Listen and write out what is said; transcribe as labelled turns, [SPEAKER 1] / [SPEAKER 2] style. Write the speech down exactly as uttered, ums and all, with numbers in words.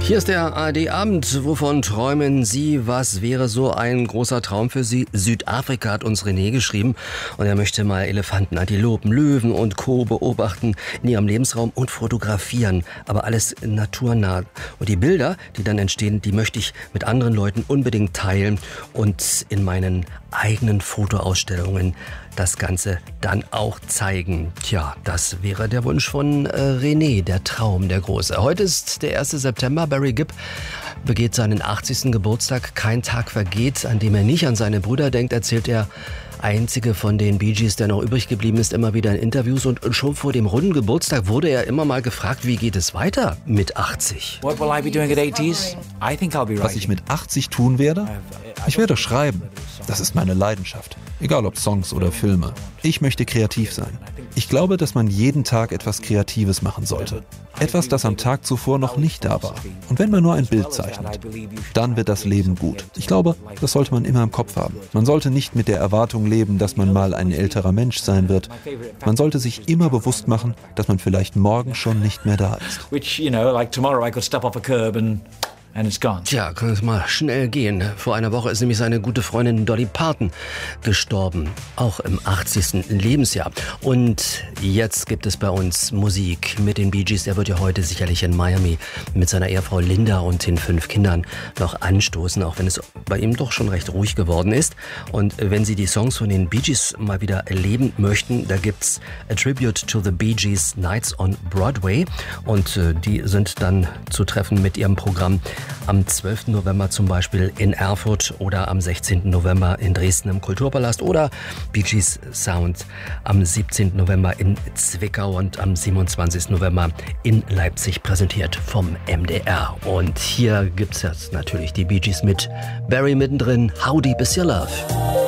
[SPEAKER 1] Hier ist der A R D-Abend. Wovon träumen Sie? Was wäre so ein großer Traum für Sie? Südafrika hat uns René geschrieben und er möchte mal Elefanten, Antilopen, Löwen und Co. beobachten in ihrem Lebensraum und fotografieren. Aber alles naturnah. Und die Bilder, die dann entstehen, die möchte ich mit anderen Leuten unbedingt teilen und in meinen eigenen Fotoausstellungen das Ganze dann auch zeigen. Tja, das wäre der Wunsch von äh, René, der Traum, der Große. Heute ist der erste September. Barry Gibb begeht seinen achtzigsten Geburtstag. Kein Tag vergeht, an dem er nicht an seine Brüder denkt, erzählt er. Einzige von den Bee Gees, der noch übrig geblieben ist, immer wieder in Interviews. Und schon vor dem runden Geburtstag wurde er immer mal gefragt, wie geht es weiter mit achtzig?
[SPEAKER 2] Was ich mit achtzig tun werde? Ich werde schreiben. Das ist meine Leidenschaft. Egal ob Songs oder Filme. Ich möchte kreativ sein. Ich glaube, dass man jeden Tag etwas Kreatives machen sollte. Etwas, das am Tag zuvor noch nicht da war. Und wenn man nur ein Bild zeichnet, dann wird das Leben gut. Ich glaube, das sollte man immer im Kopf haben. Man sollte nicht mit der Erwartung leben, dass man mal ein älterer Mensch sein wird. Man sollte sich immer bewusst machen, dass man vielleicht morgen schon nicht mehr da ist.
[SPEAKER 1] Tja, kann es mal schnell gehen. Vor einer Woche ist nämlich seine gute Freundin Dolly Parton gestorben. Auch im achtzigsten Lebensjahr. Und jetzt gibt es bei uns Musik mit den Bee Gees. Er wird ja heute sicherlich in Miami mit seiner Ehefrau Linda und den fünf Kindern noch anstoßen, auch wenn es bei ihm doch schon recht ruhig geworden ist. Und wenn Sie die Songs von den Bee Gees mal wieder erleben möchten, da gibt's A Tribute to the Bee Gees Nights on Broadway. Und äh, die sind dann zu treffen mit ihrem Programm am zwölften November zum Beispiel in Erfurt oder am sechzehnten November in Dresden im Kulturpalast oder Bee Gees Sound am siebzehnten November in Zwickau und am siebenundzwanzigsten November in Leipzig, präsentiert vom M D R. Und hier gibt's jetzt natürlich die Bee Gees mit Barry mittendrin. How Deep Is Your Love?